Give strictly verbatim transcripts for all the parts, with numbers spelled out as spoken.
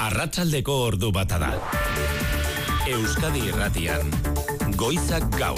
Arratsaldeko ordu bata da. Euskadi Irratian, Goizak Gaur.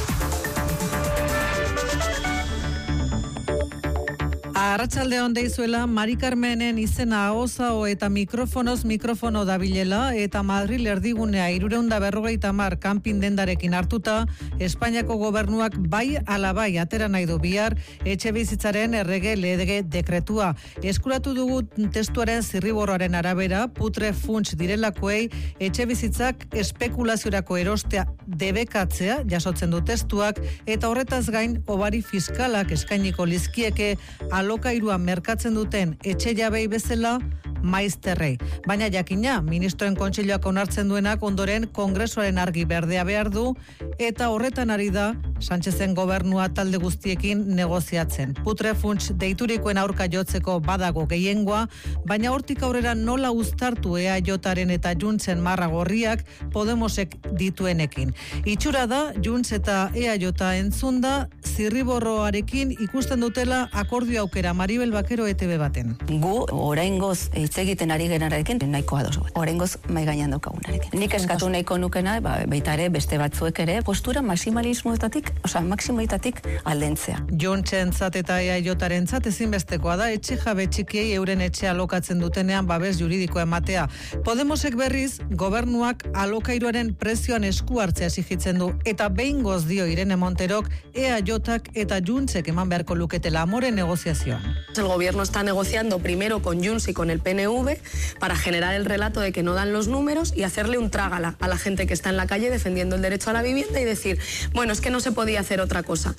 Arratsalde on deizuela, Mari Carmenen izena ahozao eta mikrofonoz mikrofono dabilela eta Madril erdigunea hirurehun eta berrogeita hamar kanpin dendarekin hartuta, Espainiako gobernuak bai ala bai atera nahi du bihar etxebizitzaren errege lege dekretua. Eskuratu dugu testuaren zirriborroaren arabera, putre funts direlakoei etxebizitzak espekulaziorako erostea debekatzea jasotzen du testuak eta horretaz gain obari fiskalak eskainiko lizkieke alokairua merkatzen duten etxe jabei bezala maizterrei. Baina jakina, ministroen kontseiluak onartzen duenak ondoren kongresuaren argi berdea behar du eta horretan ari da Sánchezen gobernua talde guztiekin negoziatzen. Putre funts deiturikoen aurka jotzeko badago gehiengoa, baina hortik aurrera nola uztartu E A Jaren eta Juntzen marra gorriak Podemosek dituenekin. Itxura da, Junts eta E A J entzunda zirriborroarekin ikusten dutela akordio aukera. Maribel Bakero E T B baten. Gu oraingoz hitz egiten ari genarekin nahiko ados. Oraingoz mai gainean daukagunarekin. Nik eskatu nahiko nukena, ba, baita ere beste batzuek ere postura maximalismoetatik, osea maximoitatik aldentzea. Juntsentzat eta E A Jarentzat ezinbestekoa da etxe jabe txikiei euren etxea alokatzen dutenean babes juridikoa ematea. Podemosek berriz gobernuak alokairuaren prezioan esku hartzea exijitzen du eta behingoz dio Irene Monterok E A Jak eta Juntsek eman beharko luketela amore negociación. El gobierno está negociando primero con Junts y con el P N V para generar el relato de que no dan los números y hacerle un trágala a la gente que está en la calle defendiendo el derecho a la vivienda y decir, bueno, es que no se podía hacer otra cosa.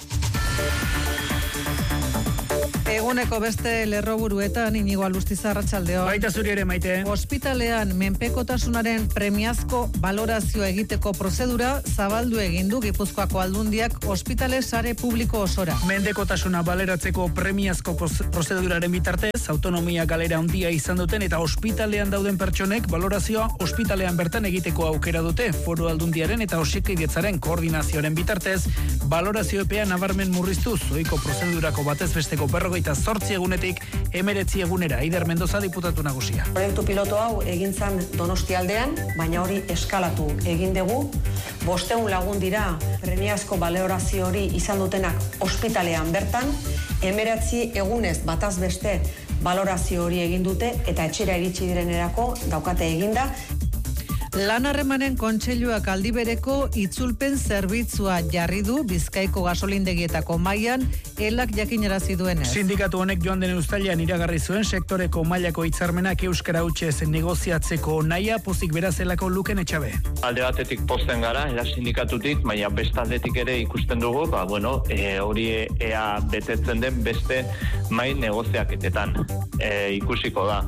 Eguneko beste lerroburuetan Inigo Alustiza, arratsaldeon. Baita zuri ere, Maite. Ospitalean menpekotasunaren premiazko balorazioa egiteko prozedura zabaldu egin du Gipuzkoako Aldundiak ospitale sare publiko osora. Mendekotasuna baleratzeko premiazko prozeduraren bitartez, autonomia galera handia izan duten eta ospitalean dauden pertsonek balorazioa ospitalean bertan egiteko aukera dute. Foru Aldundiaren eta Osakidetzaren koordinazioaren bitartez, balorazio epea nabarmen murriztuz, ohiko prozedurako batez besteko berrogeita zortzi egunetik emeretzi egunera. Eider Mendoza, diputatu nagusia. Proiektu piloto hau egin zan Donostialdean, baina hori eskalatu egin dugu. Bosteun lagun dira premiazko balorazio hori izan dutenak ospitalean bertan, emeretzi egunez bataz beste balorazio hori egin dute eta etxera iritsi direnerako daukate eginda. Lan harremanen kontseiluak aldi bereko itzulpen zerbitzua jarri du Bizkaiko gasolindegietako mailan elak jakinarazi duenez. Sindikatu honek joan den uztailean iragarri zuen sektoreko mailako hitzarmenak euskara hutsez negoziatzeko nahia pozik berazelako Luken Etxabe. Alde batetik posten gara, ela sindikatutik, baina beste aldetik ere ikusten dugu, ba, bueno, e, hori ea betetzen den beste mai negoziaketetan. E, ikusiko da.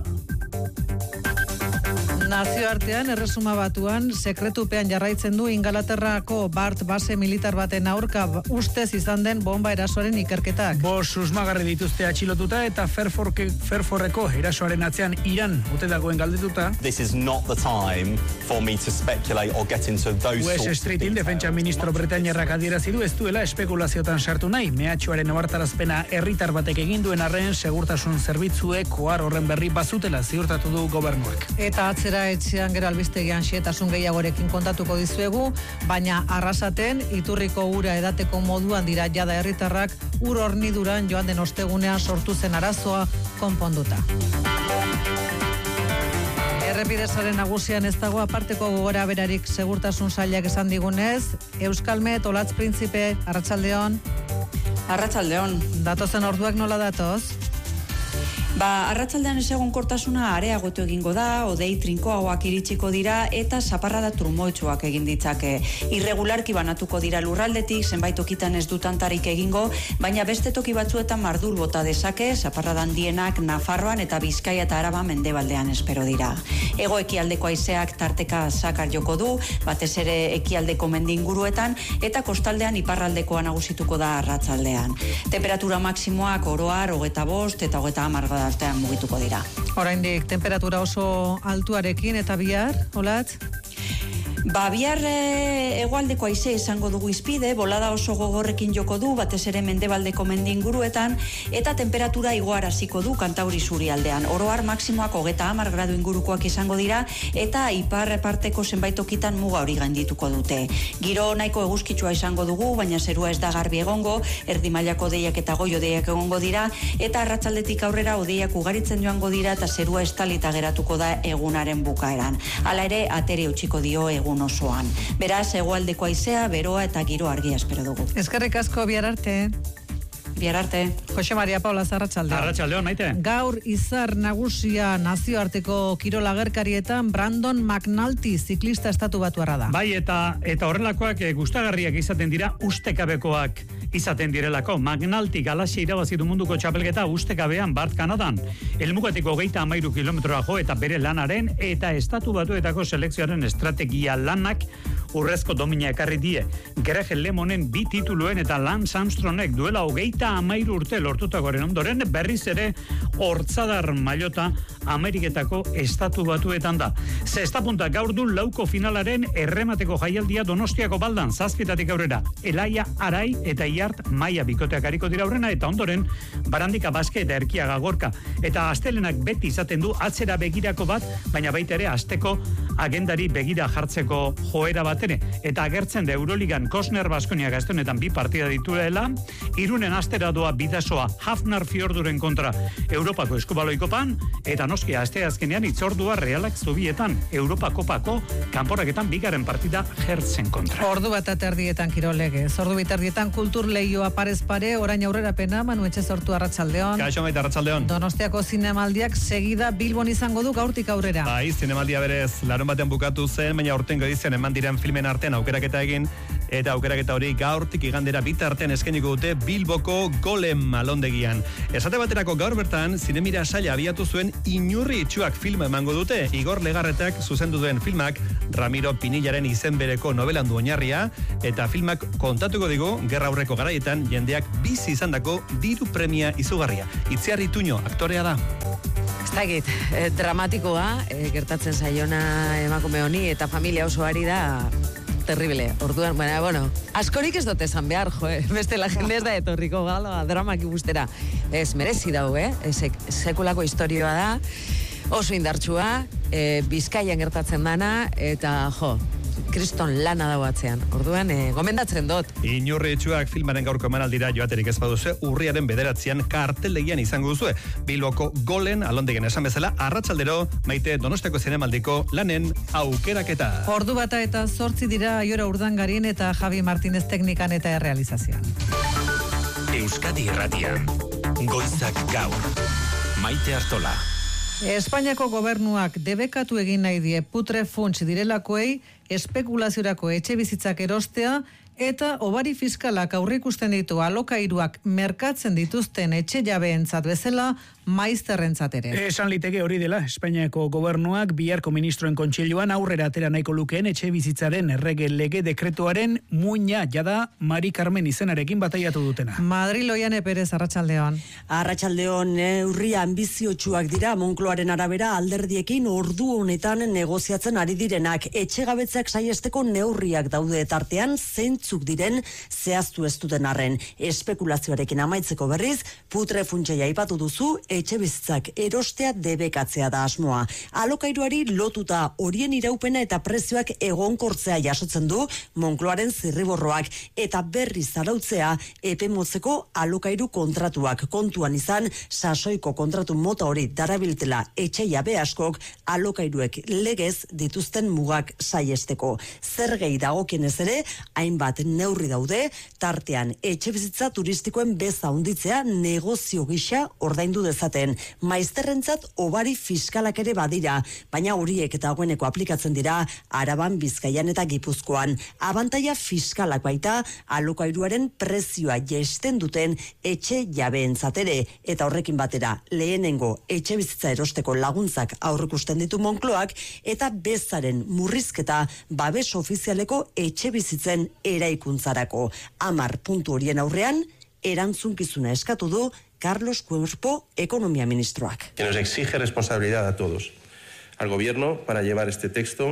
Nazioartean, Erresuma Batuan, sekretupean jarraitzen du Ingalaterrako Bart base militar baten aurka ustez izan den bomba erasoaren ikerketak. Bos susmagarri dituzte atxilotuta eta Ferforke, Ferforreko erasoaren atzean Iran ote dagoen galdetuta. This is not the time for me to speculate or get into those West Streetin defentsa ministro britainiarrak adierazi du ez duela espekulaziotan sartu nahi. Mehatxuaren ohartarazpena herritar batek egin duen arren segurtasun zerbitzuek ohar horren berri bazutela ziurtatu du gobernuak. Eta atzera etxean gero albistegian xehetasun gehiagorekin kontatuko dizuegu, baina Arrasaten iturriko ura edateko moduan dira jada herritarrak ur horniduran joan den ostegunean sortu zen arazoa konponduta. Errepidezaren nagusian ez dago aparteko gogora berarik segurtasun sailak esan digunez. Euskalmet, Olatz Printzipe, arratsaldeon. Arratsaldeon. Datozen orduak nola datoz? Ba, arratsaldean ezegonkortasuna areagotu egingo da, hodei trinkoagoak iritsiko dira eta zaparrada trumoitsuak egin ditzake. Irregularki banatuko dira lurraldetik, zenbait tokitan ez du tantarik egingo, baina beste toki batzuetan mardul bota dezake, zaparrada handienak Nafarroan eta Bizkaia eta Araba mendebaldean espero dira. Hego ekialdeko haizeak tarteka zakar joko du, batez ere ekialdeko mendinguruetan eta kostaldean iparraldekoa nagusituko da arratsaldean. Temperatura maksimoak oro har hogeita bost eta hogeita hamar artean mugituko dira. Oraindik temperatura oso altuarekin eta bihar, Olatz? Ba, bihar e, hegoaldeko haize izango dugu izpide, bolada oso gogorrekin joko du, batez ere mendebaldeko mendi inguruetan, eta temperatura igoaraziko du kantauri surialdean. Oroar maksimoak hogeta hamar gradu ingurukoak izango dira, eta ipar parteko zenbait tokitan muga hori gaindituko dute. Giro nahiko eguzkitsua izango dugu, baina zerua ez da garbi egongo, erdi mailako hodeiak eta goi hodeiak egongo dira, eta arratsaldetik aurrera hodeiak ugaritzen joango dira, eta zerua estalita geratuko da egunaren bukaeran. Hala ere, ateri utziko dio egun osoan. Beraz, hegoaldeko haizea, beroa eta giro argia espero dugu. Eskerrik asko, bihar arte. Bihar arte. Jose Maria Paula, Arratsaldeon. Arratsaldeon, Maite. Gaur izar nagusia nazioarteko kirol agerkarietan Brandon McNulty ziklista estatu batuarra da. Bai, eta eta horrelakoak e, gustagarriak izaten dira, ustekabekoak izaten direlako. McNulty galaxia irabazi du munduko txapelketa ustekabean Bart Kanadan. Helmugatiko hogeita hamairu kilometroa jo eta bere lanaren eta estatu batuetako selekzioaren estrategia lanak urrezko domina ekarri die. Greg Lemonen bi tituluen eta Lance Armstrongek duela hogeita hamairu urte lortutakoaren ondoren berriz ere hortzadar mailota Ameriketako estatu batuetan da. Zesta punta gaur du lauko finalaren erremateko jaialdia Donostiako baldan, zazpietatik aurrera. Elaia Arai eta Iart Maia bikoteak ariko dira aurrena, eta ondoren Barandika Baske eta Erkiaga Gorka. Eta astelenak beti izaten du atzera begirako bat, baina baita ere asteko agendari begira jartzeko joera bat ere. Eta agertzen da Euroligan Kosner Baskonia gaztenetan bi partida dituela, Irunen astera doa bidasoa Hafnar Fiorduren kontra Europako Eskubaloikopan, eta noski aste azkenean itzordua Realak Zubietan Europa Kopako kanporaketan bigaren partida Hertzen kontra. Ordu bat aterdietan kirolege, ordu biterdietan kultur lehioa parez pare, orain aurrerapena, Manu Etxezortu, Arratsaldeon. Kaixo, Maite, Arratsaldeon. Donostiako zinemaldiak segida Bilbon izango du gaurtik aurrera. Bai, zinemaldia berez larun batean bukatu zen, baina aurtengo edizian eman diren filmen artean aukeraketa egin, eta aukeraketa hori gaurtik igandera bitartean eskainiko dute Bilboko Golem alondegian. Esate baterako gaur bertan, Zinemira saila abiatu zuen Inurri itxuak filma emango dute. Igor Legarretak zuzendu duen filmak Ramiro Pinillaren izen bereko novelan du oinarria, eta filmak kontatuko digu gerra aurreko garaietan jendeak bizi izandako diru premia izugarria. Itziar Ituño aktorea da. Ez dakit, eh, dramatikoa, eh, gertatzen zaiona emakume honi, eta familia osoari da terrible. Orduan, bueno, bueno, askorik ez dute esan behar, jo, eh? Beste la jende ez da etorriko gala, dramak ikustera. Ez merezi dau, eh? Sek, sekulako historioa da, oso indartsua, eh, Bizkaian gertatzen dana, eta jo, kriston lana dago atzean. Orduan, eh, gomendatzen dut. Inurri itxuak filmaren gaurko emanaldira joaterik ez baduzu, urriaren bederatzean karteldegian izango duzue. Bilboko Golen alondegen esan bezala, arratsaldero, Maite, Donostiako zinemaldiko lanen aukeraketa. Ordu bata eta zortzi dira Aiora Urdangarin eta Javi Martínez teknikan eta errealizazioan. Euskadi Irratian, Goizak Gaur, Maite Artola. Espainiako gobernuak debekatu egin nahi die putre funts direlakoei espekulaziorako etxe bizitzak erostea, eta obari fiskalak aurreikusten ditu alokairuak merkatzen dituzten etxe jabeentzat bezala maizterrentzat ere. Esan liteke hori dela, Espainiako gobernuak biharko ministroen kontseiluan aurrera atera nahiko lukeen etxe bizitzaren errege lege dekretuaren muina jada Mari Carmen izenarekin bataiatu dutena. Madril Oiane Perez, Arratsaldeon. Arratsaldeon, neurri anbiziotsuak dira Moncloaren arabera alderdiekin ordu honetan negoziatzen ari direnak. Etxegabetzeak saiesteko neurriak daude tartean zeintzuk diren zehaztu ez duten arren. Espekulazioarekin amaitzeko berriz, putre funtsei aipatu duzu, etxe bizitzak erostea debekatzea da asmoa. Alokairuari lotuta horien iraupena eta prezioak egonkortzea jasotzen du Moncloaren zirriborroak, eta berriz arautzea epe motzeko alokairu kontratuak. Kontuan izan, sasoiko kontratu mota hori darabiltela etxe jabe askok alokairuek legez dituzten mugak saiesteko. Zergei dagokienez ere, hainbat neurri daude, tartean etxe bizitza turistikoen beza handitzea negozio gisa ordaindu dezaten. Maizterrentzat obari fiskalak ere badira, baina horiek eta dagoeneko aplikatzen dira Araban, Bizkaian eta Gipuzkoan. Abantaila fiskalak baita alokairuaren prezioa jesten duten etxe jabeentzat ere, eta horrekin batera lehenengo etxe bizitza erosteko laguntzak aurrikusten ditu Moncloak, eta bezaren murrizketa babes ofizialeko etxe bizitzen eraikuntzarako. Hamar puntu horien aurrean, erantzunkizuna eskatu du Carlos Cuerpo, Ekonomia Ministroak. Que nos exige responsabilidad a todos, al Gobierno, para llevar este texto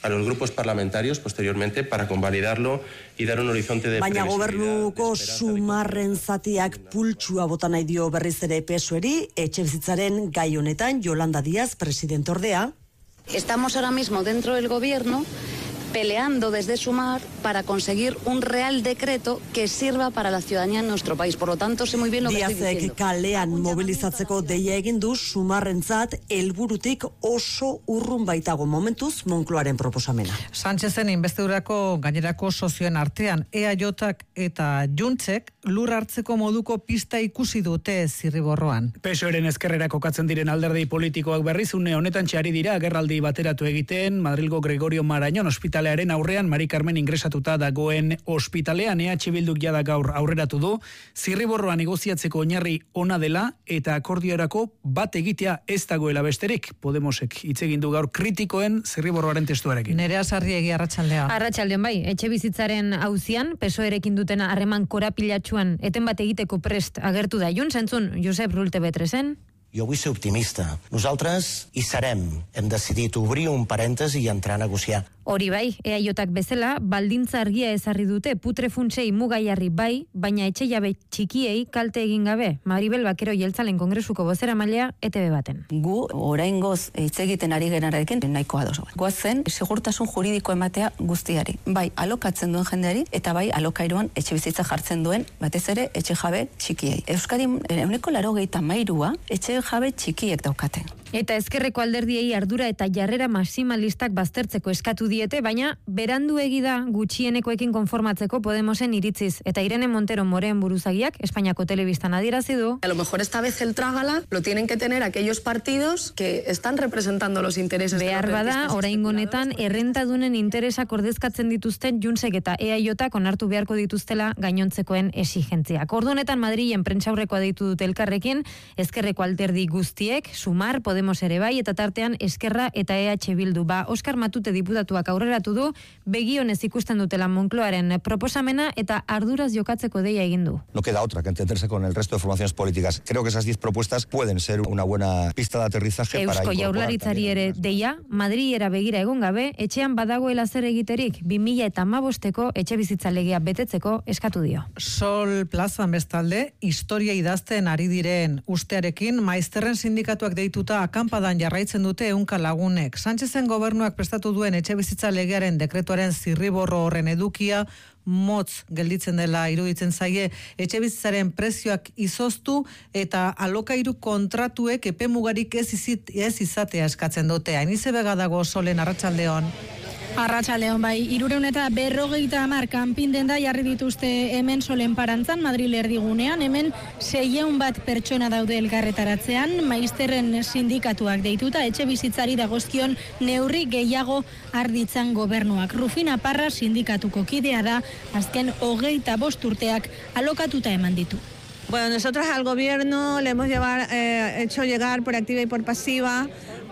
a los grupos parlamentarios posteriormente para convalidarlo y dar un horizonte de Baina previsibilidad. gobernuko sumarren zatiak pultsua bota nahi dio berriz ere P S O E-ri, etxebizitzaren gai honetan Yolanda Díaz, presidente ordea. Estamos ahora mismo dentro del gobierno peleando desde Sumar para conseguir un real decreto que sirva para la ciudadanía en nuestro país. Por lo tanto, sé muy bien lo que estoy Díazek diciendo. kalean mobilizatzeko deia egin du Sumarrentzat helburutik oso urrun baitago momentuz Moncloaren proposamena. Sánchezen investidurako gainerako sozioen artean E A Jak eta Juntzek lur hartzeko moduko pista ikusi dute Zirriborroan. P S O-ren ezkerrera kokatzen diren alderdi politikoak berriz une honetan txari dira agerraldi bateratu egiten Madrilgo Gregorio Marañón ospitalearen aurrean Mari Carmen ingresatuta dagoen ospitalean E H Bilduk jada gaur aurreratu du Zirriborroan negoziatzeko oinarri ona dela eta akordiorako bat egitea ez dagoela besterik. Podemosek hitz egin du gaur kritikoen Zirriborroaren testuarekin. Nerea Sarriegi arratsaldea. Arratsaldeon bai, etxe bizitzaren auzian P S O E-rekin duten harreman korapilatsuan eten bat egiteko prest agertu da Junts, entzun Josep Rulte Betresen. Jo vull ser optimista. Nosaltres hi serem. Hem decidit obrir un parèntesi i entrar a negociar. Hori bai, E A Jak bezala, baldintza argia ezarri dute putrefuntsei mugaiarri bai, baina etxe jabe txikiei kalte egin gabe. Maribel Bakero Jeltzalen Kongresuko bozeramailea E T B baten. Gu oraingoz hitz egiten ari genarekin nahiko ados. Goazen segurtasun juridiko ematea guztiari. Bai, alokatzen duen jendeari eta bai alokairuan etxe bizitza jartzen duen batez ere etxe jabe txikiei. Euskadin ehuneko laurogeita hamairua etxe jabe txikiek daukate. Eta ezkerreko alderdiei ardura eta jarrera maximalistak baztertzeko eskatu diete, baina berandu egida gutxienekoekin konformatzeko Podemosen iritziz. Eta Irene Montero Moren buruzagiak Espainiako telebistan adierazi du. A lo mejor esta vez el trágala lo tienen que tener aquellos partidos que están representando los intereses de los Behar bada, oraingo honetan errentadunen interesak ordezkatzen dituzten Juntsek eta E A Jak onartu beharko dituztela gainontzekoen exigentziak. Ordu honetan Madrilen prentsaurrekoa deitu dute elkarrekin, ezkerreko alderdi guztiek, Sumar, Podemos ere bai, eta tartean Eskerra eta E H Bildu. Ba, Oskar Matute diputatuak aurreratu du, begionez ikusten dutela Moncloaren proposamena eta arduraz jokatzeko deia egin du. No queda otra que entenderse con el resto de formaciones políticas. Creo que esas diez propuestas pueden ser una buena pista de aterrizaje para Eusko Jaurlaritzari ere deia, Madrilera begira egon gabe, etxean badagoela zer egiterik, bi mila hamabosteko etxe bizitza legea betetzeko eskatu dio. Sol plazan bestalde, historia idazten ari diren ustearekin, maizterren sindikatuak deituta akanpadan jarraitzen dute ehunka lagunek. Sánchezen gobernuak prestatu duen etxebizitza legearen dekretuaren zirriborro horren edukia motz gelditzen dela iruditzen zaie, etxebizitzaren prezioak izoztu eta alokairu kontratuek epe mugarik ez, izit, ez izatea eskatzen dute. Hainize bega dago Solen arratsaldeon. Arratsaldeon bai, hirurehun eta berrogeita hamar kanpindenda jarri dituzte hemen Solen parantzan, Madril erdigunean, hemen seiehun bat pertsona daude elkarretaratzean, maizterren sindikatuak deituta, etxe bizitzari dagozkion neurri gehiago arditzan gobernuak. Rufina Parra sindikatuko kidea da, azken hogeita bost urteak alokatuta eman ditu. Bueno, nosotros al gobierno le hemos llevar, eh, hecho llegar por activa y por pasiva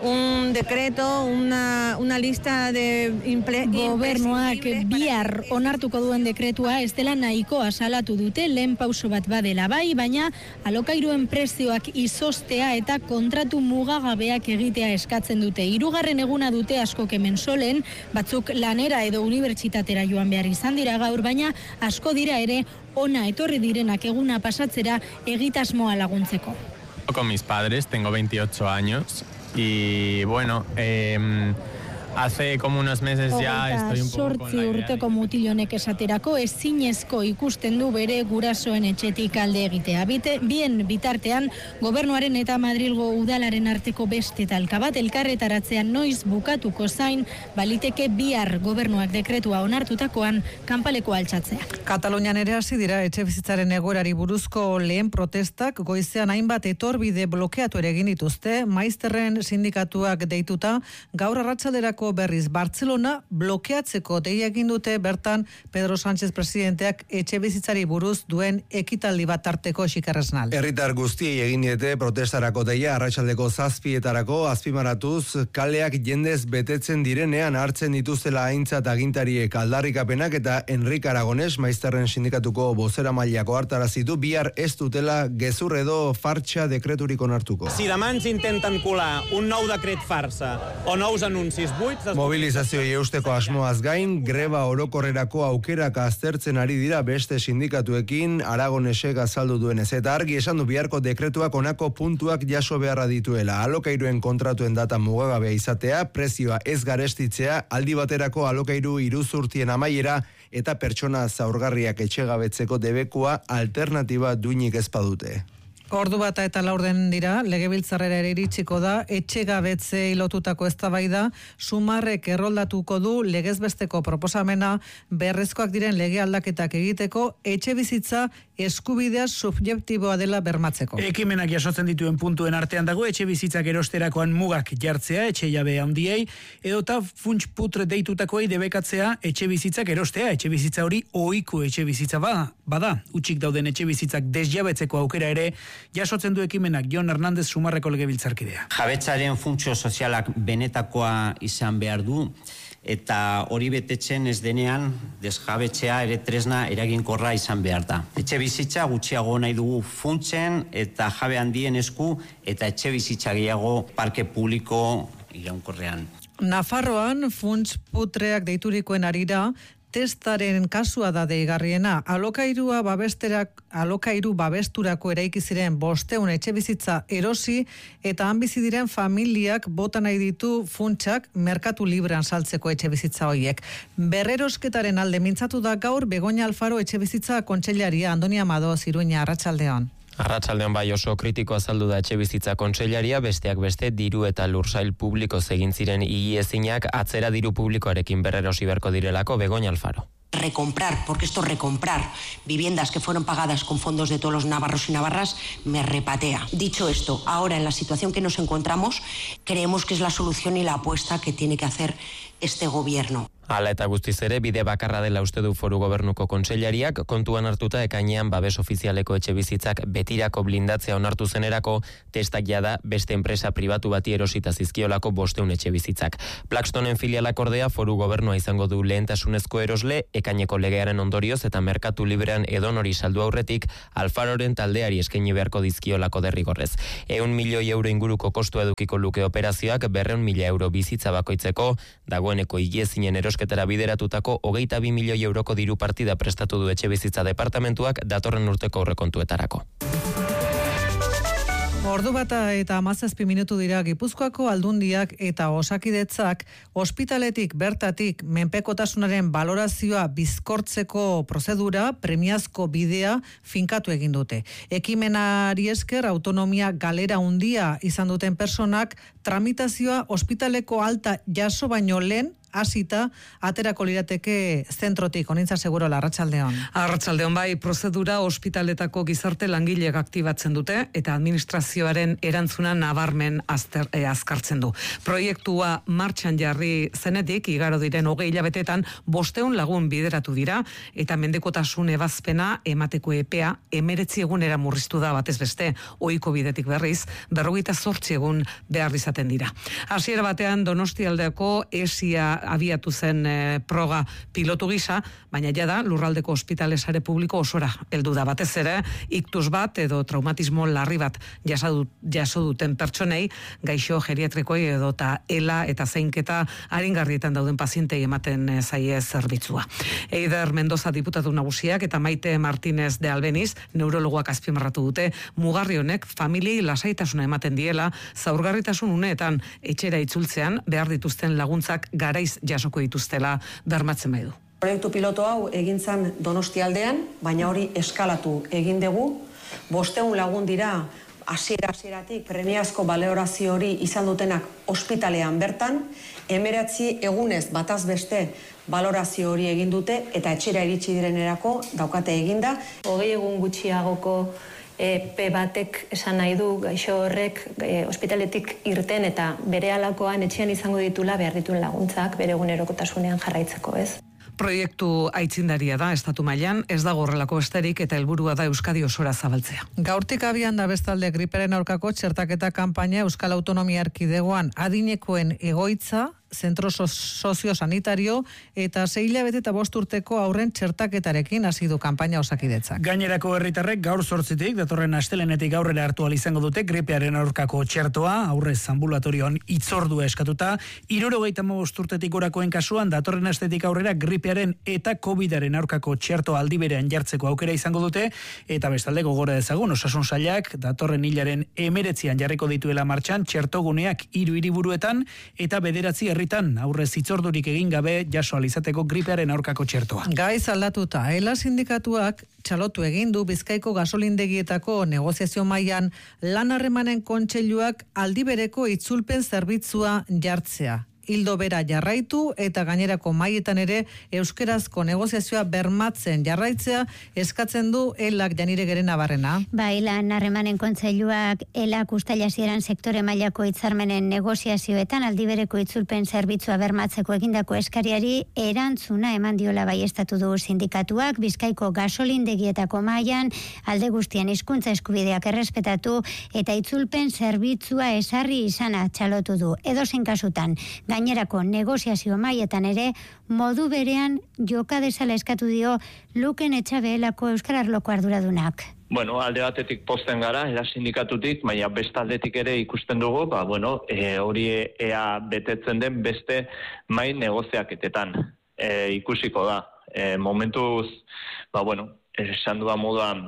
un decreto, una, una lista de imple, Gobernuak bihar onartuko duen dekretua ez dela nahikoa salatu dute, lehen pauso bat badela bai, baina alokairuen prezioak izostea eta kontratu mugagabeak egitea eskatzen dute. Hirugarren eguna dute askok hemen Solen, batzuk lanera edo unibertsitatera joan behar izan dira gaur, baina asko dira ere ona etorri direnak eguna pasatzera egitasmoa laguntzeko. Con mis padres, tengo veintiocho años y bueno, eh, hace como unos meses ya estoy un poco con la idea urteko mutilonek esaterako ezinezko ikusten du bere gurasoen etxetik alde egitea. Bite, bien bitartean, gobernuaren eta Madrilgo udalaren arteko beste talka bat elkarretaratzean noiz bukatuko zain, baliteke bihar gobernuak dekretua onartutakoan kanpaleko altxatzea. Katalunian ere hasi dira etxe bizitzaren egoerari buruzko lehen protestak, goizean hainbat etorbide blokeatu ere egin dituzte, maizterren sindikatuak deituta, gaur arratsalderako berriz Bartzelona blokeatzeko deia egin dute bertan Pedro Sánchez presidenteak etxe bizitzari buruz duen ekitaldi bat tarteko xikarresnal. Herritar guztiei egin diete protestarako deia arratsaldeko zazpietarako azpimaratuz kaleak jendez betetzen direnean hartzen dituztela aintzat agintariek aldarrikapenak eta Enrique Aragones maizterren sindikatuko bozeramaileako hartarazitu bihar ez dutela gezur edo fartxa dekreturik onartuko. Si demà ens intenten colar un nou decret farsa o nous anuncis buits, Mobilizazio eusteko asmoaz gain, greba orokorrerako aukerak aztertzen ari dira beste sindikatuekin Aragonesek azaldu duenez. Eta argi esan du biharko dekretuak honako puntuak jaso beharra dituela. Alokairuen kontratuen data mugagabea izatea, prezioa ez garestitzea, aldi baterako alokairu iruzurtien amaiera eta pertsona zaurgarriak etxegabetzeko debekua alternatiba duinik ez badute. Ordu bata eta laurden dira, legebiltzarrera ere iritsiko da, etxegabetze lotutako eztabaida, Sumarrek erroldatuko du legezbesteko proposamena beharrezkoak diren lege aldaketak egiteko, etxe bizitza eskubidea subjektiboa dela bermatzeko. Ekimenak jasotzen dituen puntuen artean dago, etxe bizitzak erosterakoan mugak jartzea, etxe jabe handiei, edota funts putre deitutakoei debekatzea etxe bizitzak erostea, etxe bizitza hori ohiko etxe bizitza ba, bada, utxik dauden etxe bizitzak desjabetzeko aukera ere, jasotzen du ekimenak Jon Hernández Sumarreko legebiltzarkidea. Jabetzaren funtzio sozialak benetakoa izan behar du, eta hori betetzen ez denean desjabetzea ere tresna eraginkorra izan behar da. Etxe bizitza gutxiago nahi dugu funtsen eta jabe handien esku eta etxe bizitza gehiago parke publiko iraunkorrean. Nafarroan funts putreak deiturikoen arira testaren kasua da deigarriena. Alokairua babesterak, alokairu babesturako eraiki ziren bosteun etxe bizitza erosi eta han bizi diren familiak bota nahi ditu funtsak merkatu librean saltzeko etxe bizitza horiek. Berrerosketaren alde mintzatu da gaur Begoña Alfaro etxe bizitza kontseilaria. Andonia Madoz, Iruña, arratsaldeon. Arratsaldeon bai oso kritiko azaldu da etxe bizitza kontseilaria, besteak beste diru eta lursail publiko egin ziren igiezinak atzera diru publikoarekin berrerosi beharko direlako. Begoña Alfaro. Recomprar, porque esto recomprar viviendas que fueron pagadas con fondos de todos los navarros y navarras me repatea. Dicho esto, ahora en la situación que nos encontramos, creemos que es la solución y la apuesta que tiene que hacer este gobierno. Hala eta guztiz ere, bide bakarra dela uste du Foru Gobernuko kontseilariak, kontuan hartuta ekainean babes ofizialeko etxe bizitzak betirako blindatzea onartu zenerako, testak jada beste enpresa pribatu bati erosita zizkiolako bosteun etxe bizitzak. Blackstonen filialak ordea Foru Gobernua izango du lehentasunezko erosle, ekaineko legearen ondorioz eta merkatu librean edonori saldu aurretik, Alfaroren taldeari eskaini beharko dizkiolako derrigorrez. Eun milioi euro inguruko kostu edukiko luke operazioak berreun mila euro bizitza bakoitzeko, dagoeneko igiezinen erosketara bideratutako hogeita bi milioi euroko diru partida prestatu du etxe bizitza departamentuak datorren urteko aurrekontuetarako. Ordu bata eta hamazazpi minutu dira. Gipuzkoako aldundiak eta osakidetzak ospitaletik bertatik menpekotasunaren balorazioa bizkortzeko prozedura, premiazko bidea finkatu egin dute. Ekimenari esker autonomia galera handia izan duten personak tramitazioa ospitaleko alta jaso baino lehen hasita aterako lirateke zentrotik. Onintza seguro la arratsaldeon. Arratsaldeon bai, prozedura ospitaletako gizarte langileek aktibatzen dute eta administrazioaren erantzuna nabarmen azter, eh, azkartzen du. Proiektua martxan jarri zenetik igaro diren hogei hilabetetan bosteun lagun bideratu dira eta mendekotasun ebazpena emateko epea emeretzi egunera murriztu da batez beste, ohiko bidetik berriz berrogeita zortzi egun behar izaten dira. Hasiera batean Donostialdeko esia abiatu zen e, proga pilotu gisa, baina jada lurraldeko ospitale sare publiko osora heldu da, batez ere iktus bat edo traumatismo larri bat jaso, jaso duten pertsonei, gaixo geriatrikoi edota ela eta zeinketa aringarrietan dauden pazientei ematen e, zaie zerbitzua. Eider Mendoza diputatu nagusiak eta Maite Martínez de Albeniz neurologoak azpimarratu dute mugarri honek familiei lasaitasuna ematen diela zaurgarritasun uneetan etxera itzultzean behar dituzten laguntzak garaiz jasoko dituztela bermatzen bai du. Proiektu piloto hau egin zan Donostialdean, baina hori eskalatu egin dugu. Bosteun lagun dira hasiera hasieratik premiazko balorazio hori izan dutenak ospitalean bertan, emeretzi egunez bataz beste balorazio hori egin dute eta etxera iritsi direnerako daukate eginda. Hogei egun gutxiagoko epe batek esan nahi du gaixo horrek e, ospitaletik irten eta bere halakoan etxean izango ditula behar dituen laguntzak bere egunerokotasunean jarraitzeko, ez? Proiektu aitzindaria da estatu mailan, ez dago horrelako besterik eta helburua da Euskadi osora zabaltzea. Gaurtik abian da bestalde griperen aurkako txertaketa kanpaina Euskal Autonomia Erkidegoan adinekoen egoitza zentro soziosanitario eta sei hilabete eta bost urteko aurren txertaketarekin hasi du kanpaina Osakidetzak. Gainerako herritarrek gaur zortzitik, datorren astelenetik aurrera hartu ahal izango dute gripearen aurkako txertoa, aurrez ambulatorioan hitzordua eskatuta, hirurogeita hamabost urtetik gorakoen kasuan datorren astetik aurrera gripearen eta covidaren aurkako txertoa aldi berean jartzeko aukera izango dute, eta bestalde gogora dezagun osasun sailak datorren hilaren emeretzian jarriko dituela martxan txertoguneak hiru hiriburuetan eta bederatzi herritan aurrez hitzordurik egin gabe jaso ahal izateko gripearen aurkako txertoa. Gaiz aldatuta, Ela sindikatuak txalotu egin du Bizkaiko gasolindegietako negoziazio mailan lan harremanen kontseiluak aldi bereko itzulpen zerbitzua jartzea. Hildo bera jarraitu eta gainerako maietan ere euskerazko negoziazioa bermatzen jarraitzea eskatzen du Elak Janire Gerena Barrena. Bai, lan harremanen kontseiluak Elak ustailasieran sektore mailako hitzarmenen negoziazioetan aldibereko itzulpen zerbitzua bermatzeko egindako eskariari erantzuna eman diola baiestatu du sindikatuak Bizkaiko gasolindegietako mailan alde guztien hizkuntza eskubideak errespetatu eta itzulpen zerbitzua esarri izana txalotu du. Edozein kasutan gainerako negoziazio maietan ere modu berean joka dezala eskatu dio Luken Etxabeelako Euskal Arloko arduradunak. Bueno, alde batetik posten gara, Ela sindikatutik, baina beste aldetik ere ikusten dugu, ba, bueno, e, hori ea betetzen den beste mai negoziaketetan e, ikusiko da. E, momentuz, ba, bueno, esan duda moduan,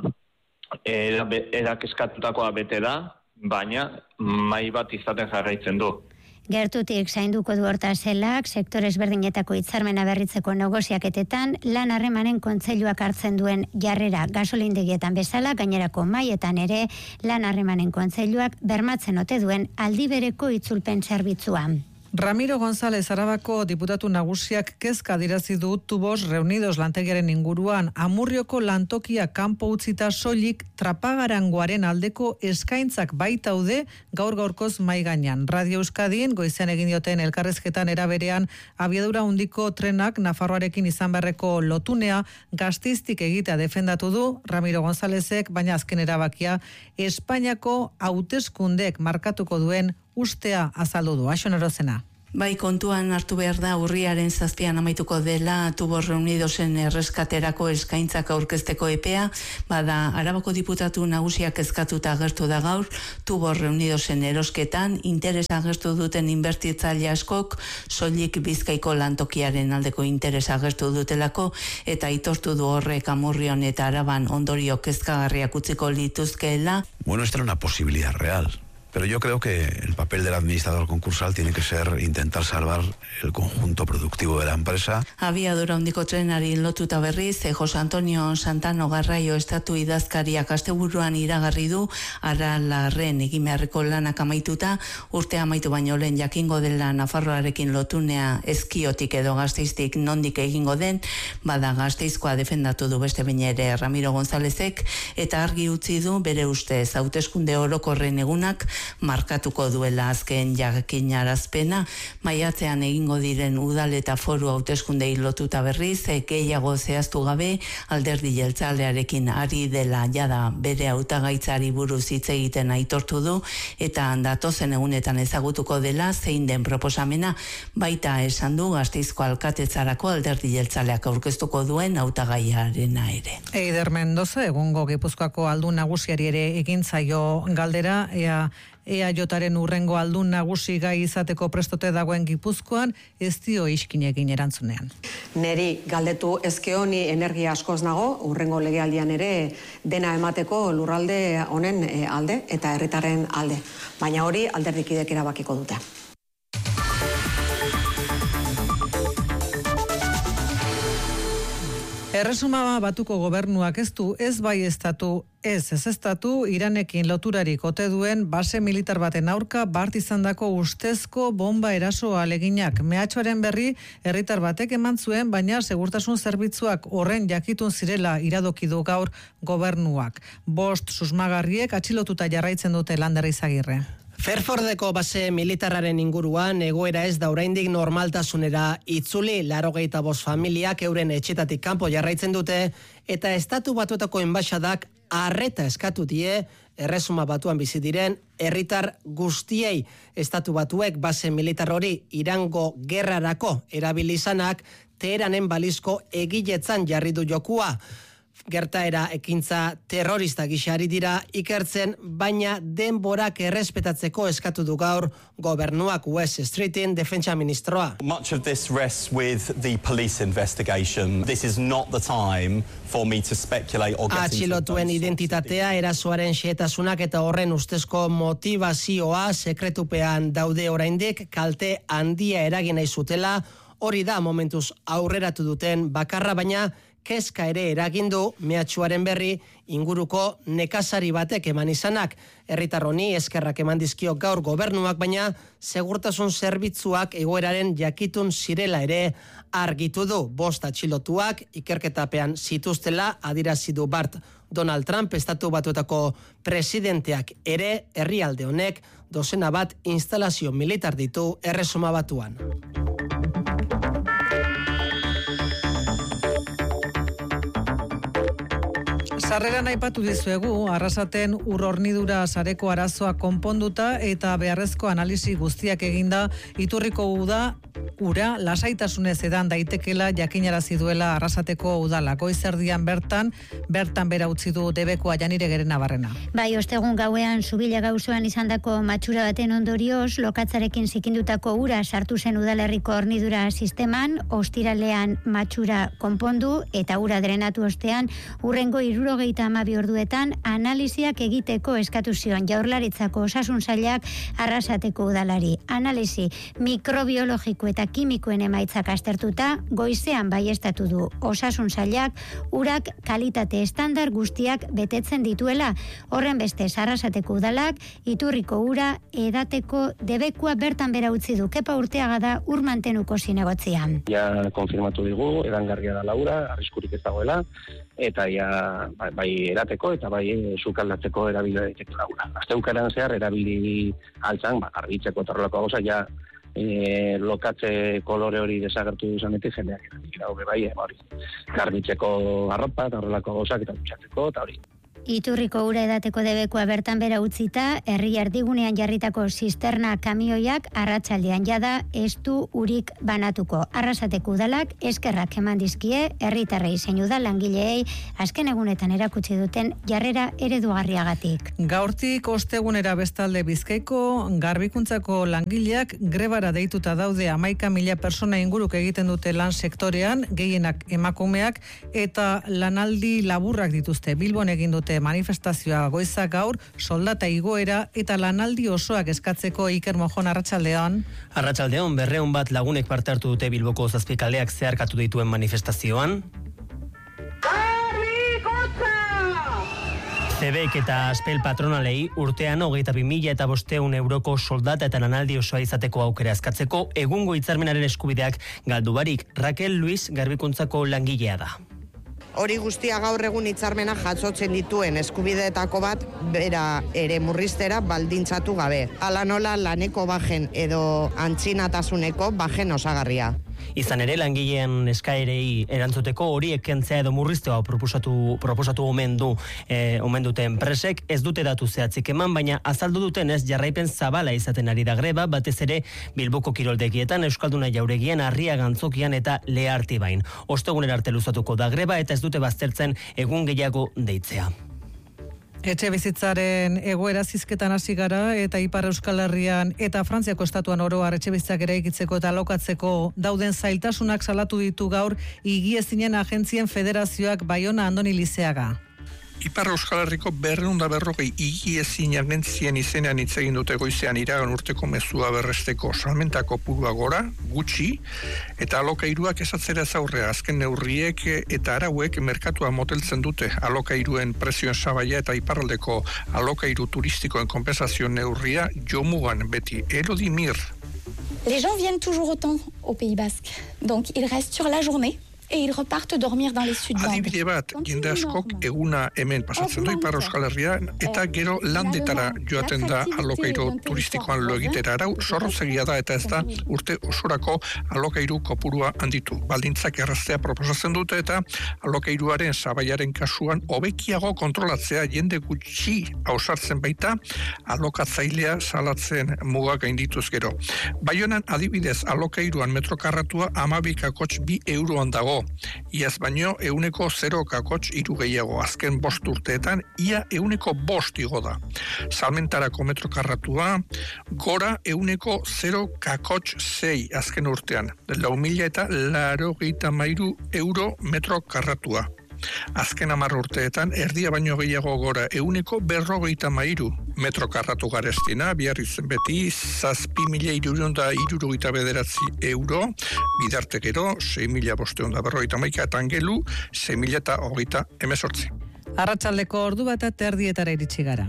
erak eskatutakoa bete da, baina mai bat izaten jarraitzen du. Gertutik zainduko du hortaz Elak, sektore ezberdinetako hitzarmena berritzeko negoziaketetan, lan harremanen kontseiluak hartzen duen jarrera gasolindegietan bezala, gainerako maietan ere lan harremanen kontseiluak bermatzen ote duen aldi bereko itzulpen zerbitzua. Ramiro González Arabako diputatu nagusiak kezka adirazi du Tubos Reunidos lantegiaren inguruan Amurrioko lantokia kanpo utzita soilik Trapagarangoaren aldeko eskaintzak baitaude gaur gaurkoz mai gainean. Radio Euskadin goizean egin dioten elkarrezketan eraberean abiadura handiko trenak Nafarroarekin izan beharreko lotunea Gasteiztik egitea defendatu du Ramiro Gonzálezek, baina azken erabakia Espainiako hauteskundek markatuko duen ustea azaldu du. Axon Erozena. Bai, kontuan hartu behar da urriaren zazpian amaituko dela Tubos Reunidosen erreskaterako eskaintzak aurkezteko epea, bada Arabako diputatu nagusiak eskatuta agertu da gaur, Tubos Reunidosen erosketan interesa agertu duten inbertitzaile askok soilik Bizkaiko lantokiaren aldeko interesa agertu dutelako eta aitortu du horrek Amurrion eta Araban ondorio kezkagarriak utziko lituzkeela. Bueno, esta era una posibilidad real. Pero yo creo que el papel del administrador concursal tiene que ser intentar salvar el conjunto productivo de la empresa. Abiadura handiko trenari lotuta berriz, Jose Antonio Santano Garraio estatu idazkariak asteburuan iragarri du, ara larren egin beharreko lanak amaituta, urte amaitu baino lehen jakingo dela Nafarroarekin lotунea ezkiotik edo Gasteiztik nondik egingo den, bada Gasteizkoa defendatu du beste behin ere Ramiro Gonzálezek, eta argi utzi du bere ustez hauteskunde orokorren egunak markatuko duela azken jakinarazpena, maiatzean egingo diren udal eta foru hauteskundei lotuta berriz, gehiago zehaztu gabe alderdi jeltzalearekin ari dela jada bere hautagaitzari buruz hitz egiten aitortu du, eta datozen egunetan ezagutuko dela zein den proposamena, baita esan du Gasteizko alkatetzarako alderdi jeltzaleak aurkeztuko duen hautagaiarena ere. Eider Mendoza, egungo Gipuzkoako aldun nagusiari ere egin zaio galdera, ea E A Jaren urrengo aldun nagusi gai izateko prestote dagoen Gipuzkoan, ez dio iskinekin erantzunean. Neri galdetu ezke honi energia askoz nago, urrengo legealdian ere dena emateko lurralde honen alde eta herritarren alde. Baina hori alderdikidek erabakiko dute. Erresuma Batuko gobernuak ez du ez bai estatu, ez ez estatu Iranekin loturarik ote duen base militar baten aurka bart izandako ustezko bomba eraso aleginak. Mehatxoaren berri herritar batek eman zuen, baina segurtasun zerbitzuak horren jakitun zirela iradoki du gaur gobernuak. Bost susmagarriek atxilotuta jarraitzen dute Lander Izagirre. Fairfordeko base militarraren inguruan egoera ez da oraindik normaltasunera itzuli, laurogeita bost familiak euren etxetatik kanpo jarraitzen dute eta Estatu Batuetako enbaxadak arreta eskatu die Erresuma Batuan bizi diren herritar guztiei. Estatu Batuek base militar hori Irango gerrarako erabili izanak Teheranen balizko egiletzan jarri du jokua. Gertaera ekintza terrorista gixari dira ikertzen, baina denborak errespetatzeko eskatu du gaur gobernuak West Streeten defentsa ministroa. Much of this rests with the police investigation. This is not the time for me to speculate or get into Atxilotuen identitatea, erasoaren xehetasunak eta horren ustezko motivazioa sekretupean daude oraindik, kalte handia eragin nahi zutela, hori da momentuz aurreratu duten bakarra, baina kezka ere eragindu mehatxuaren berri inguruko nekazari batek eman izanak. Herritar honi eskerrak eman dizkio gaur gobernuak, baina segurtasun zerbitzuak egoeraren jakitun zirela ere argitu du. Bost atxilotuak ikerketapean zituztela adierazi du Bart Donald Trump, Estatu Batuetako presidenteak ere herrialde honek dozena bat instalazio militar ditu Erresuma Batuan. Sarreran aipatu dizuegu, Arrasaten ur hornidura sareko arazoa konponduta eta beharrezko analisi guztiak eginda iturriko uda ura lasaitasunez edan daitekela jakinarazi duela Arrasateko udala. Goizerdian bertan, bertan bera utzi du debekoa Janire Gere Nabarrena. Bai, ostegun gauean Zubila gauzoan izandako matxura baten ondorioz, lokatzarekin zikindutako ura sartu zen udalerriko hornidura sisteman, ostiralean matxura konpondu eta ura drenatu ostean, urrengo hirurogeita hamabi orduetan analiziak egiteko eskatu zion Jaurlaritzako Osasun Sailak Arrasateko udalari. Analisi mikrobiologiko eta kimikoen emaitzak aztertuta, goizean baiestatu du Osasun Sailak urak kalitate estandar guztiak betetzen dituela. Horren beste Arrasateko udalak iturriko ura edateko debekua bertan bera utzi du. Kepa Urteaga da ur mantenuko zinegotzian. Ja konfirmatu digu edangarria da laura, arriskurik ez dagoela, eta ja bai, bai erateko eta bai sukaldatzeko erabili daiteke laura. Asteukaran zehar erabili altzan, ba, garbitzeko eta horrelako gauza, ja e, lokatze kolore hori desagertu zanetik jendeak erabilera hobe bai, hori. Garbitzeko arropa eta horrelako gauzak eta dutxatzeko eta hori. Iturriko ura edateko debekoa bertan bera utzita, herri erdigunean jarritako zisterna kamioiak arratsaldean jada ez du urik banatuko. Arrasateko udalak eskerrak eman dizkie herritarrei zein udal langileei azken egunetan erakutsi duten jarrera eredugarriagatik. Gaurtik ostegunera bestalde Bizkaiko garbikuntzako langileak grebara deituta daude hamaika mila persona inguruk egiten dute lan sektorean, gehienak emakumeak eta lanaldi laburrak dituzte. Bilbon egin dute manifestazioa goiza gaur, soldata igoera eta lanaldi osoak eskatzeko. Iker Mojon, arratsaldeon. Arratsaldeon, berreun bat lagunek parte hartu dute Bilboko zazpikaleak zeharkatu dituen manifestazioan. Zebek eta Aspel patronalei urtean hogeita bi mila eta bosteun euroko soldata eta lanaldi osoa izateko aukera eskatzeko egungo hitzarmenaren eskubideak galdu barik. Raquel Luis garbikuntzako langilea da. Hori guztia gaur egun hitzarmena jasotzen dituen eskubideetako bat bera ere murriztera baldintzatu gabe. Hala nola laneko bajen edo antzinatasuneko bajen osagarria. Izan ere, langileen eskaerei erantzuteko horiek kentzea edo murriztea proposatu, proposatu omen du e, omen dute enpresek, ez dute datu zehatzik eman, baina azaldu duten ez jarraipen zabala izaten ari da greba, batez ere Bilboko kiroldegietan, Euskalduna Jauregian, Arria Gantzokian eta Leartibain. Ostegunera arte luzatuko da greba eta ez dute baztertzen egun gehiago deitzea. Etxe bizitzaren egoera zizketan hasi gara eta Ipar Euskal Herrian eta Frantziako estatuan oro har etxe bizitzak eraikitzeko eta alokatzeko dauden zailtasunak salatu ditu gaur Higiezinen Agentzien Federazioak Baiona Andoni Lizeaga. Ipar Euskal Herriko berrehun eta berrogei higiezin agentzien izenean hitz egin dute goizean iragan urteko mezua berresteko salmenta kopurua gora, gutxi, eta alokairuak esatzera zaurrea azken neurriek eta arauek merkatua moteltzen dute alokairuen prezioen sabaia eta iparraldeko alokairu turistikoen kompensazio neurria jomugan beti. Elodi Mir. Les gens viennent toujours autant au Pays Basque, donc ils restent sur la journée. et ils repartent dormir dans les sud. Adibide bat, jende askok eguna hemen pasatzen du Ipar Euskal Herrian, eta gero landetara joaten da alokairu turistikoan lo egitera. Arau, zorrotzegia da eta ez da urte osorako alokairu kopurua handitu. Baldintzak erraztea proposatzen dute eta alokairuaren sabaiaren kasuan hobekiago kontrolatzea jende gutxi ausartzen baita alokatzailea salatzen mugak gaindituz gero. Baionan adibidez alokairuan metrokarratua hamabi kakotx bi euroan dago. Iaz baino euneko zero kakotx hiru gehiago. Azken bost urteetan ia euneko bost igo da. Salmentarako metrokarratua gora euneko zero kakotx sei azken urtean. Lau mila eta laurogeita hamairu euro metrokarratua. Azken hamar urteetan erdia baino gehiago gora euneko berrogeita hamairu metro karratu garestina, Biarritzen beti zazpi mila hirurehun eta hirurogeita bederatzi euro, bidarte gero sei mila bosteun da berrogeita hamaika eta angelu sei mila eta hogeita hemezortzi. Arratsaldeko ordu bat eta erdietara iritsi gara.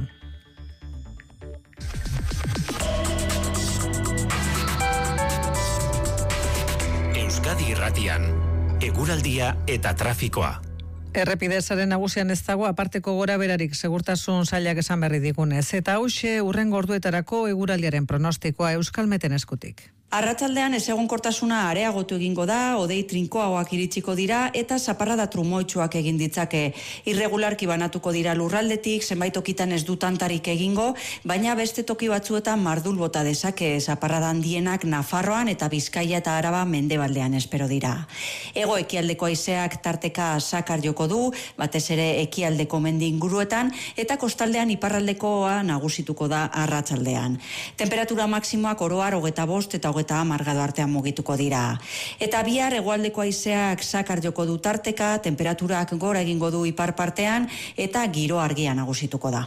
Euskadi Irratian, eguraldia eta trafikoa. Errepidezaren nagusian ez dago aparteko gora berarik segurtasun sailak esan berri digunez. Eta hauxe urrengo orduetarako eguraldiaren pronostikoa Euskalmeten eskutik. Arratsaldean ezegonkortasuna areagotu egingo da, hodei trinkoagoak iritsiko dira eta zaparrada trumoitsuak egin ditzake. Irregularki banatuko dira lurraldetik, zenbait tokitan ez du tantarik egingo, baina beste toki batzuetan mardul bota dezake. Zaparrada handienak Nafarroan eta Bizkaia eta Araba mendebaldean espero dira. Hego ekialdeko haizeak tarteka sakar joko du, batez ere ekialdeko mendi inguruetan eta kostaldean iparraldekoa nagusituko da arratsaldean. Temperatura maksimoak oro har hogeita bost eta eta amargado artean mugituko dira. Eta bihar hegoaldeko haizeak sakar joko du tarteka, temperaturak gora egingo du ipar partean eta giro argia nagusituko da.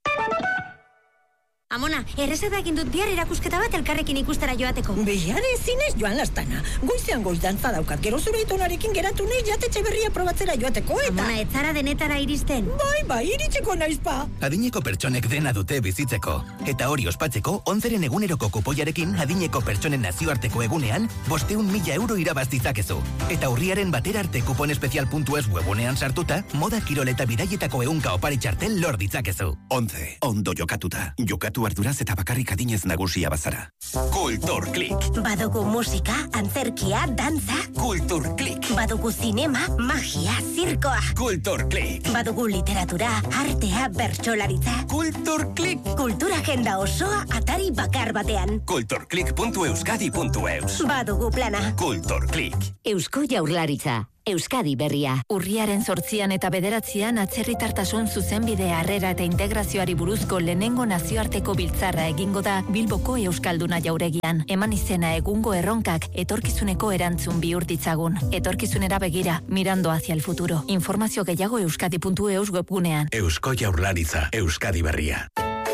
Amona, errezeta egin dut bihar erakusketa bat elkarrekin ikustera joateko. Bihar ezinez joan lastana. Goizean goiz dantza daukat, gero zure itonarekin geratu nahi jatetxe berria probatzera joateko eta... Amona, ez zara denetara iristen. Bai, bai, iritseko naizpa. Adineko pertsonek dena dute bizitzeko. Eta hori ospatzeko, onzeren eguneroko kupoiarekin adineko pertsonen nazioarteko egunean, bosteun mila euro irabaz ditzakezu. Eta urriaren batera arte kuponespezial puntu es webunean sartuta, moda kirol eta bidaietako eunka opari txartel lor ditzakezu. Once, ondo jokatuta. Jokatu arduraz eta bakarrik adinez nagusia bazara. Kultur Klik. Badugu musika, antzerkia, dantza. Kultur Klik. Badugu zinema, magia, zirkoa. Kultur Klik. Badugu literatura, artea, bertsolaritza. Kultur Klik. Kultura agenda osoa atari bakar batean. kulturklik puntu euskadi puntu eus. Badugu plana. Kultur Klik. Eusko Jaurlaritza. Euskadi berria. Urriaren zortzian eta bederatzian atzerritartasun zuzenbide harrera eta integrazioari buruzko lehenengo nazioarteko biltzarra egingo da Bilboko Euskalduna jauregian. Eman izena egungo erronkak etorkizuneko erantzun bihur ditzagun. Etorkizunera begira, mirando hacia el futuro. Informazio gehiago euskadi puntu eus webgunean. Eusko Jaurlaritza, Euskadi berria.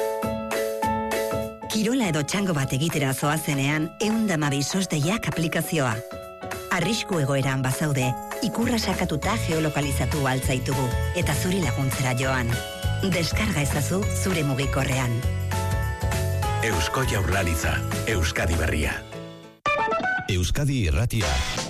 Kirola edo txango bat egitera zoazenean, eundamabi sosdeiak aplikazioa. Arrisku egoeran bazaude, ikurra sakatuta geolokalizatu altzaitugu eta zuri laguntzera joan. Deskarga ezazu zure mugikorrean. Eusko Jaurlaritza, Euskadi berria. Euskadi Irratia.